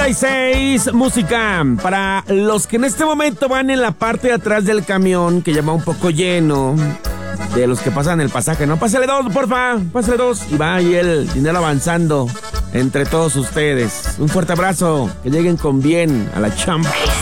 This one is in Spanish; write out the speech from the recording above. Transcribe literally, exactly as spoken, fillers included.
noventa y seis, música para los que en este momento van en la parte de atrás del camión, que ya va un poco lleno, de los que pasan el pasaje, ¿no? Pásale dos, porfa, pásale dos, y va ahí el dinero avanzando entre todos ustedes. Un fuerte abrazo, que lleguen con bien a la chamba.